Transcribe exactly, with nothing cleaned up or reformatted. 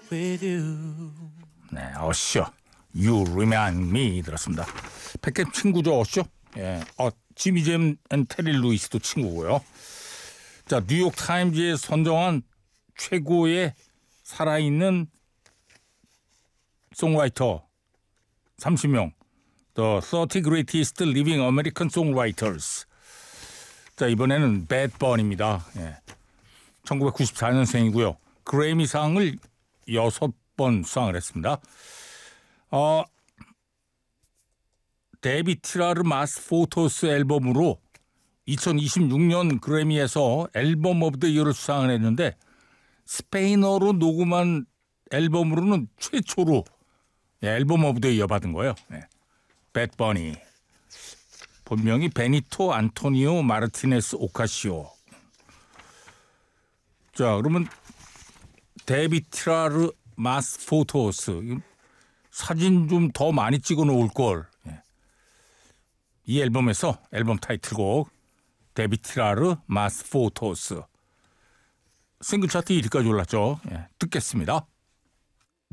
with you. 네, 어쇼, You Remind Me 들었습니다. 백개 친구죠, 어쇼. 예, 어, 지미 잼 앤 테리 루이스도 친구고요. 자, 뉴욕 타임즈에 선정한 최고의 살아있는 송라이터 삼십 명, The thirty Greatest Living American Songwriters. 자, 이번에는 배드 버니입니다. 예. 천구백구십사 년생이고요. 그래미상을 여섯 번 수상을 했습니다. 어, 데이비 티라르 마스 포토스 앨범으로 이천이십육 년 그래미에서 앨범 오브 더 이어를 수상을 했는데 스페인어로 녹음한 앨범으로는 최초로 앨범 오브 더 이어 받은 거예요. 네. 배드 버니. 본명이 베니토 안토니오 마르티네스 오카시오. 자, 그러면 데이비 티라르 마스 포토스. 사진 좀 더 많이 찍어 놓을 걸. 예. 이 앨범에서 앨범 타이틀곡 데이비 티라르 마스 포토스. 싱글 차트 일 위까지 올랐죠. 예. 듣겠습니다.